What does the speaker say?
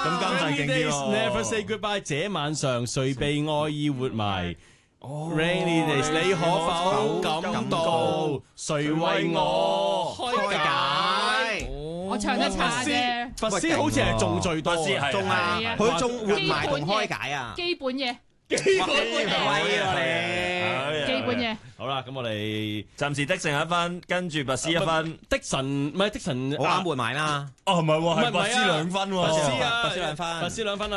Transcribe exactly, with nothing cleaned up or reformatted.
咁監製勁啲咯 Never say goodbye， 這晚上誰被愛意活埋？Rainy days， 你可否感到誰為我開解？ 我唱得差啫。 佛師好似係中最多， 佛師係中啊， 係啊佢中活埋同開解啊， 基本嘢， 基本威啊你！ 基本嘢。 好啦，咁我哋暫時的勝一分，跟住拔斯一分。 的神唔係的神， 好啱活埋啦， 哦，唔係喎，係拔斯唔係唔係啊兩分喎。 佛師啊， 拔斯兩分佛師兩分啊！